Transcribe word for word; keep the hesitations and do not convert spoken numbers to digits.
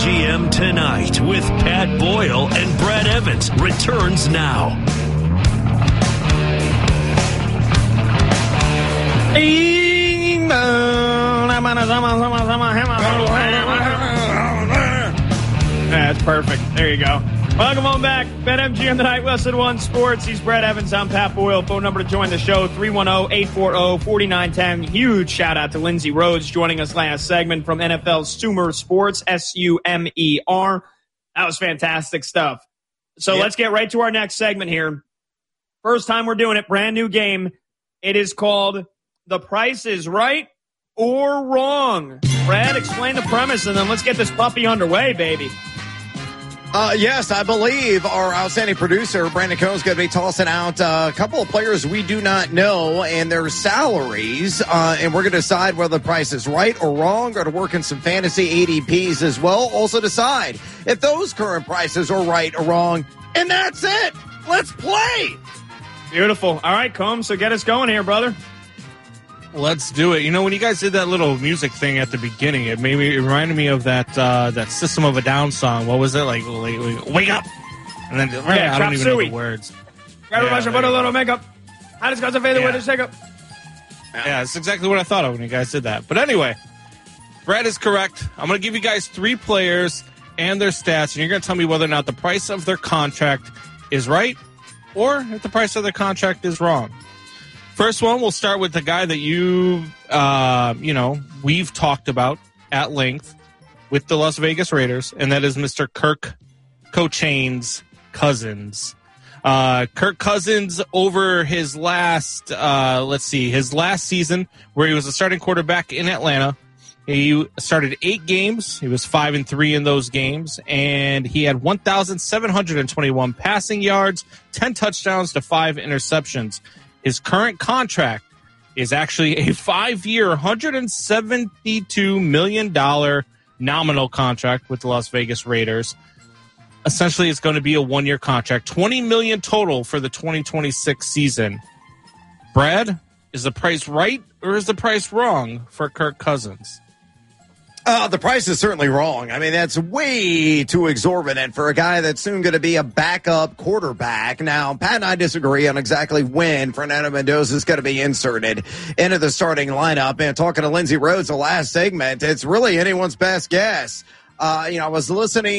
BetMGM Tonight with Pat Boyle and Brad Evans returns now. That's perfect. There you go. Welcome on back. BetMGM Tonight, Westwood One Sports. He's Brad Evans. I'm Pat Boyle. Phone number to join the show, three one zero, eight four zero, four nine one zero. Huge shout out to Lindsey Rhodes joining us last segment from N F L Sumer Sports, S U M E R. That was fantastic stuff. So yep. Let's get right to our next segment here. First time we're doing it, brand new game. It is called The Price is Right or Wrong. Brad, explain the premise, and then let's get this puppy underway, baby. Uh, yes, I believe our outstanding producer, Brandon Cohn's going to be tossing out uh, a couple of players we do not know and their salaries, uh, and we're going to decide whether the price is right or wrong. Going to work in some fantasy A D Ps as well. Also decide if those current prices are right or wrong, and that's it. Let's play. Beautiful. All right, Combs, so get us going here, brother. Let's do it. You know, when you guys did that little music thing at the beginning, it made me it reminded me of that uh, that System of a Down song. What was it like? like wake up, and then yeah, I don't even know suey. the words. Everybody should put a little makeup. How does guys fade yeah. with his makeup? Yeah, that's exactly what I thought of when you guys did that. But anyway, Brad is correct. I'm going to give you guys three players and their stats, and you're going to tell me whether or not the price of their contract is right or if the price of their contract is wrong. First one, we'll start with the guy that you, uh, you know, we've talked about at length with the Las Vegas Raiders, and that is Mister Kirk Cochains Cousins. Uh, Kirk Cousins over his last, uh, let's see, his last season where he was a starting quarterback in Atlanta. He started eight games. He was five and three in those games, and he had one thousand seven hundred twenty-one passing yards, ten touchdowns to five interceptions. His current contract is actually a five-year, one hundred seventy-two million dollars nominal contract with the Las Vegas Raiders. Essentially, it's going to be a one-year contract, twenty million dollars total for the twenty twenty-six season. Brad, is the price right or is the price wrong for Kirk Cousins? Uh, the price is certainly wrong. I mean, that's way too exorbitant for a guy that's soon going to be a backup quarterback. Now, Pat and I disagree on exactly when Fernando Mendoza is going to be inserted into the starting lineup. And talking to Lindsey Rhodes the last segment, it's really anyone's best guess. Uh, you know, I was listening